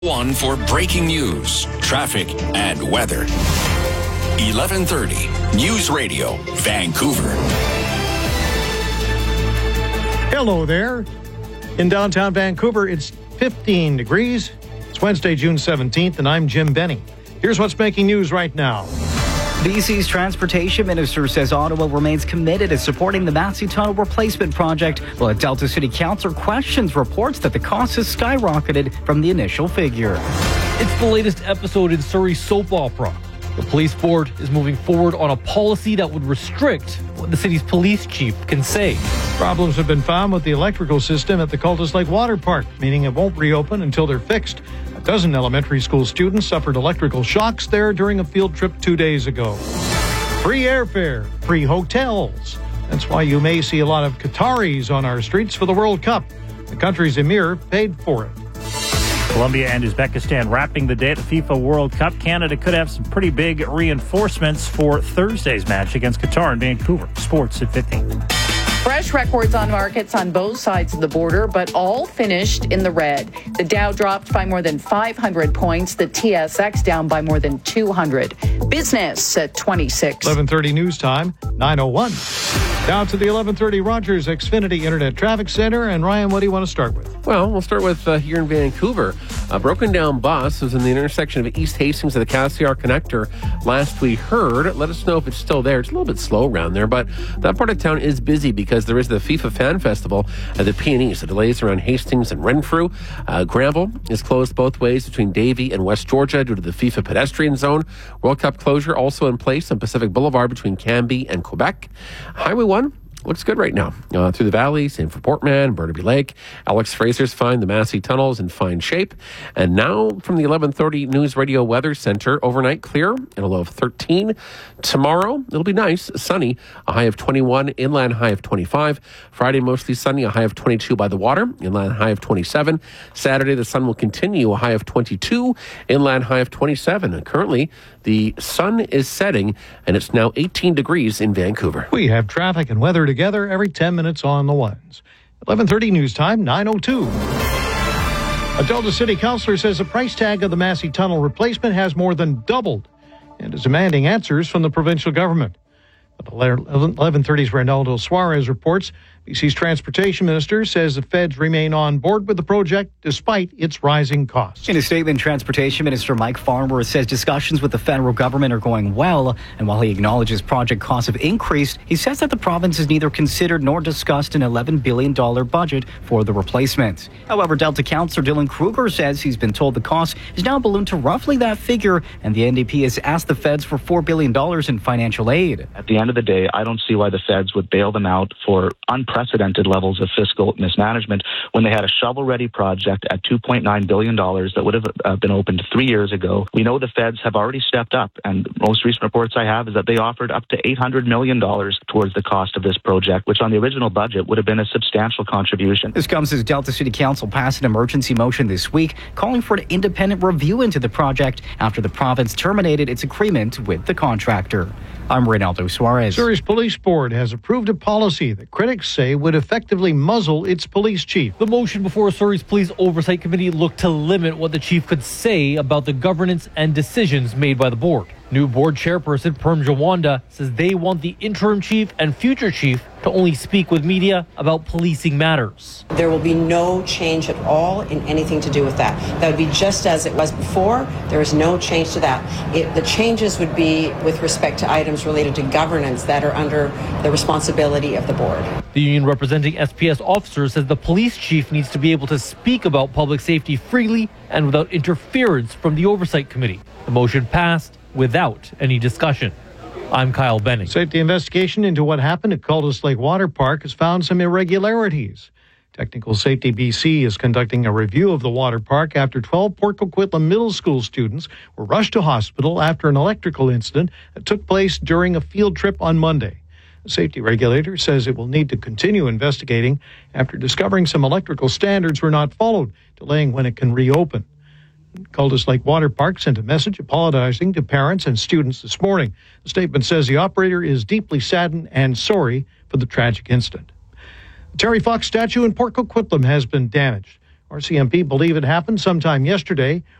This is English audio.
One for breaking news, traffic, and weather. 1130 News Radio, Vancouver. Hello there. In downtown Vancouver, it's 15 degrees. It's Wednesday, June 17th, and I'm Jim Benny. Here's what's making news right now. BC's Transportation Minister says Ottawa remains committed to supporting the Massey Tunnel replacement project, while a Delta City Council questions reports that the cost has skyrocketed from the initial figure. It's the latest episode in Surrey's soap opera. The police board is moving forward on a policy that would restrict what the city's police chief can say. Problems have been found with the electrical system at the Cultus Lake Water Park, meaning it won't reopen until they're fixed. A dozen elementary school students suffered electrical shocks there during a field trip 2 days ago. Free airfare, free hotels. That's why you may see a lot of Qataris on our streets for the World Cup. The country's emir paid for it. Colombia and Uzbekistan wrapping the day at the FIFA World Cup. Canada could have some pretty big reinforcements for Thursday's match against Qatar in Vancouver. Sports at 15. Fresh records on markets on both sides of the border, but all finished in the red. The Dow dropped by more than 500 points. The TSX down by more than 200. Business at 26. 11:30 news time, 9:01. Down to the 11:30 Rogers Xfinity Internet Traffic Center. And Ryan, what do you want to start with? Well, we'll start with here in Vancouver. A broken down bus was in the intersection of East Hastings and the Cassiar Connector last we heard. Let us know if it's still there. It's a little bit slow around there, but that part of town is busy because there is the FIFA Fan Festival at the P&E. So delays around Hastings and Renfrew. Granville is closed both ways between Davie and West Georgia due to the FIFA pedestrian zone. World Cup closure also in place on Pacific Boulevard between Cambie and Quebec. Highway 1 looks good right now. Through the valley, same for Portman, Burnaby Lake. Alex Fraser's fine. The Massey Tunnel is in fine shape. And now from the 11:30 News Radio Weather Center, overnight clear and a low of 13. Tomorrow, it'll be nice, sunny, a high of 21, inland high of 25. Friday, mostly sunny, a high of 22 by the water, inland high of 27. Saturday, the sun will continue, a high of 22, inland high of 27. And currently, the sun is setting, and it's now 18 degrees in Vancouver. We have traffic and weather together every 10 minutes on the ones. 11:30 news time, 9:02. A Delta City councillor says the price tag of the Massey Tunnel replacement has more than doubled and is demanding answers from the provincial government. But 11:30's Reynaldo Suarez reports BC's Transportation Minister says the feds remain on board with the project despite its rising costs. In a statement, Transportation Minister Mike Farnworth says discussions with the federal government are going well, and while he acknowledges project costs have increased, he says that the province has neither considered nor discussed an $11 billion budget for the replacement. However, Delta Councillor Dylan Kruger says he's been told the cost is now ballooned to roughly that figure, and the NDP has asked the feds for $4 billion in financial aid. At the end of the day, I don't see why the feds would bail them out for unprecedented levels of fiscal mismanagement when they had a shovel-ready project at $2.9 billion that would have been opened 3 years ago. We know the feds have already stepped up, and most recent reports I have is that they offered up to $800 million towards the cost of this project, which on the original budget would have been a substantial contribution. This comes as Delta City Council passed an emergency motion this week calling for an independent review into the project after the province terminated its agreement with the contractor. I'm Reynaldo Suarez. Surrey's Police Board has approved a policy that critics say would effectively muzzle its police chief. The motion before Surrey's Police Oversight Committee looked to limit what the chief could say about the governance and decisions made by the board. New board chairperson Perm Jawanda says they want the interim chief and future chief to only speak with media about policing matters. There will be no change at all in anything to do with that. That would be just as it was before. There is no change to that. The changes would be with respect to items related to governance that are under the responsibility of the board. The union representing SPS officers says the police chief needs to be able to speak about public safety freely and without interference from the Oversight Committee. The motion passed without any discussion. I'm Kyle Benning. Safety investigation into what happened at Cultus Lake Water Park has found some irregularities. Technical Safety BC is conducting a review of the water park after 12 Port Coquitlam Middle School students were rushed to hospital after an electrical incident that took place during a field trip on Monday. The safety regulator says it will need to continue investigating after discovering some electrical standards were not followed, delaying when it can reopen. Cultus Lake Water Park sent a message apologizing to parents and students this morning. The statement says the operator is deeply saddened and sorry for the tragic incident. The Terry Fox statue in Port Coquitlam has been damaged. RCMP believe it happened sometime yesterday